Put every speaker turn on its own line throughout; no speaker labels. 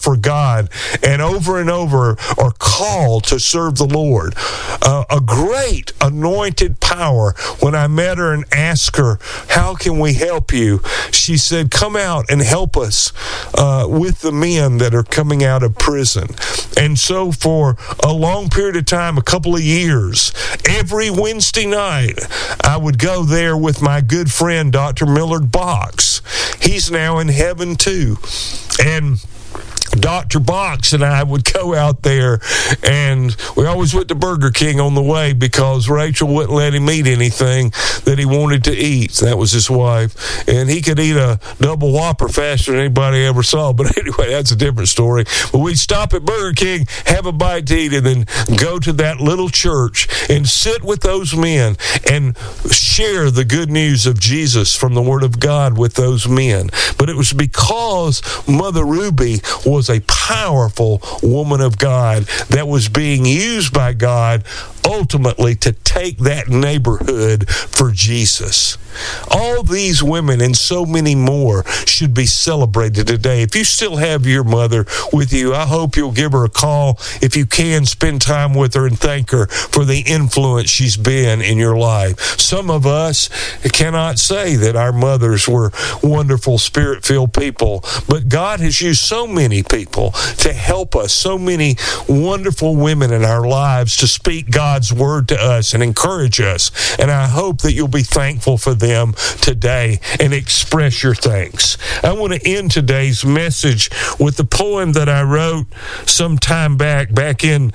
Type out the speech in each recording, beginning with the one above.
for God and over are called to serve the Lord. A great anointed power. When I met her and asked her, how can we help you? She said, come out and help us with the men that are coming out of prison. And so for a long period of time, a couple of years, every Wednesday night, I would go there with my good friend, Dr. Millard Box. He's now in heaven too. And Dr. Box and I would go out there, and we always went to Burger King on the way because Rachel wouldn't let him eat anything that he wanted to eat. That was his wife. And he could eat a double Whopper faster than anybody ever saw. But anyway, that's a different story. But we'd stop at Burger King, have a bite to eat, and then go to that little church and sit with those men and share the good news of Jesus from the Word of God with those men. But it was because Mother Ruby was a powerful woman of God that was being used by God ultimately to take that neighborhood for Jesus. All these women and so many more should be celebrated today. If you still have your mother with you, I hope you'll give her a call. If you can, spend time with her and thank her for the influence she's been in your life. Some of us cannot say that our mothers were wonderful, spirit-filled people, but God has used so many people to help us, so many wonderful women in our lives to speak God's word to us and encourage us. And I hope that you'll be thankful for them today and express your thanks. I want to end today's message with the poem that I wrote some time back in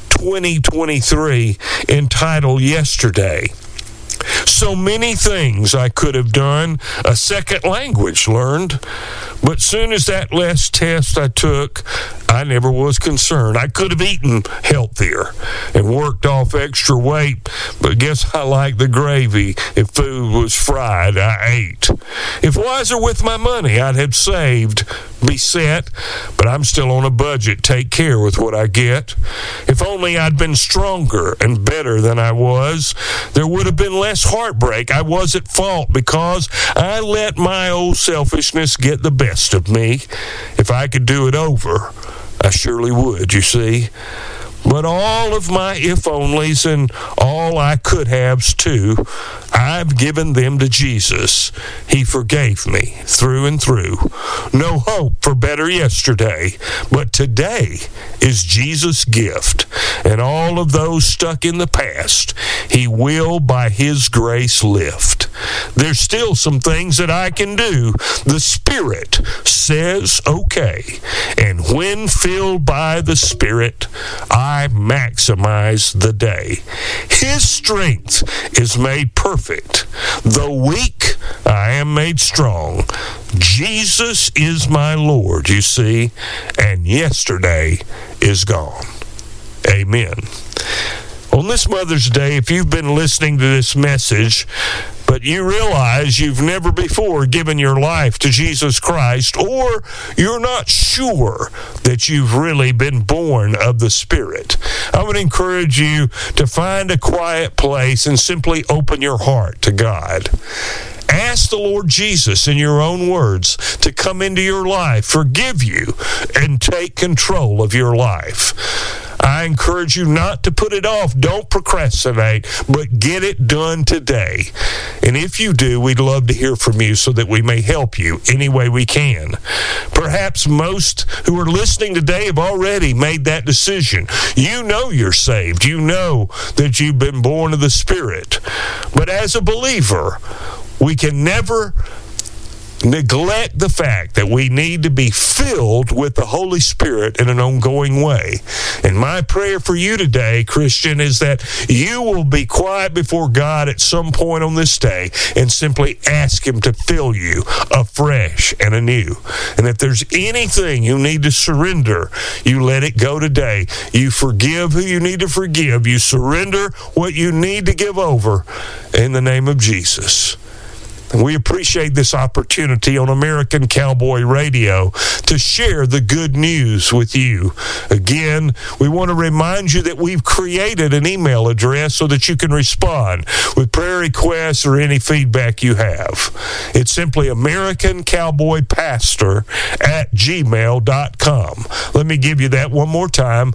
2023, entitled Yesterday. So many things I could have done, a second language learned, but soon as that last test I took, I never was concerned. I could have eaten healthier and worked off extra weight, but guess I like the gravy. If food was fried, I ate. If wiser with my money, I'd have saved, be set, but I'm still on a budget. Take care with what I get. If only I'd been stronger and better than I was, there would have been less heartbreak. I was at fault because I let my old selfishness get the best of me. If I could do it over, I surely would, you see. But all of my if-onlys and all I could haves too, I've given them to Jesus. He forgave me through and through. No hope for better yesterday, but today is Jesus' gift. And all of those stuck in the past, He will by His grace lift. There's still some things that I can do. The Spirit says okay. And when filled by the Spirit, I maximize the day. His strength is made perfect. Though weak, I am made strong. Jesus is my Lord, you see, and yesterday is gone. Amen. On this Mother's Day, if you've been listening to this message, but you realize you've never before given your life to Jesus Christ, or you're not sure that you've really been born of the Spirit, I would encourage you to find a quiet place and simply open your heart to God. Ask the Lord Jesus, in your own words, to come into your life, forgive you, and take control of your life. I encourage you not to put it off. Don't procrastinate, but get it done today. And if you do, we'd love to hear from you so that we may help you any way we can. Perhaps most who are listening today have already made that decision. You know you're saved. You know that you've been born of the Spirit. But as a believer, we can never neglect the fact that we need to be filled with the Holy Spirit in an ongoing way. And my prayer for you today, Christian, is that you will be quiet before God at some point on this day and simply ask Him to fill you afresh and anew. And if there's anything you need to surrender, you let it go today. You forgive who you need to forgive. You surrender what you need to give over in the name of Jesus. We appreciate this opportunity on American Cowboy Radio to share the good news with you. Again, we want to remind you that we've created an email address so that you can respond with prayer requests or any feedback you have. It's simply AmericanCowboyPastor@gmail.com. Let me give you that one more time.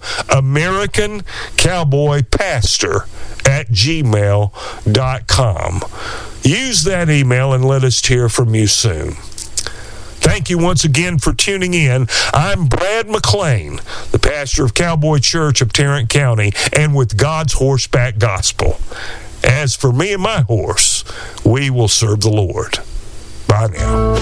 AmericanCowboyPastor@gmail.com. Use that email and let us hear from you soon. Thank you once again for tuning in. I'm Brad McClain, the pastor of Cowboy Church of Tarrant County, and with God's Horseback Gospel. As for me and my horse, we will serve the Lord. Bye now.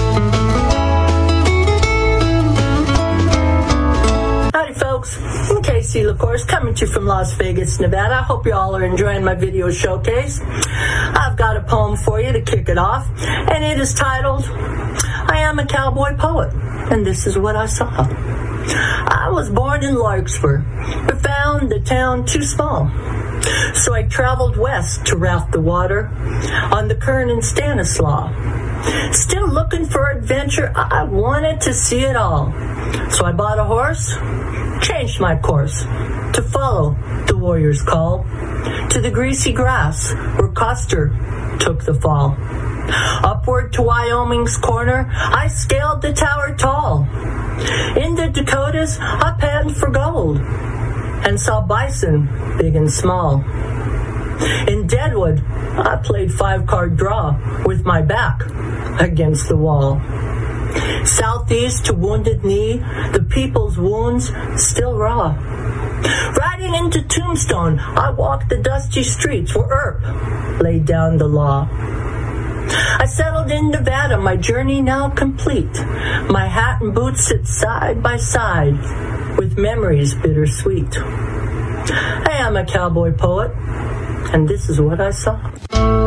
Howdy, folks. I'm Casey LaCourse, coming to you from Las Vegas, Nevada. I hope you all are enjoying my video showcase. I've got a poem for you to kick it off, and it is titled, I Am a Cowboy Poet, and this is what I saw. I was born in Larkspur, but found the town too small. So I traveled west to raft the water on the Kern and Stanislaus. Still looking for adventure, I wanted to see it all. So I bought a horse, changed my course to follow the warrior's call to the greasy grass where Custer took the fall. Upward to Wyoming's corner, I scaled the tower tall. In the Dakotas, I panned for gold and saw bison big and small. In Deadwood, I played 5-card draw with my back against the wall. Southeast to Wounded Knee, the people's wounds still raw. Riding into Tombstone, I walked the dusty streets where Earp laid down the law. I settled in Nevada, my journey now complete. My hat and boots sit side by side with memories bittersweet. I am a cowboy poet, and this is what I saw.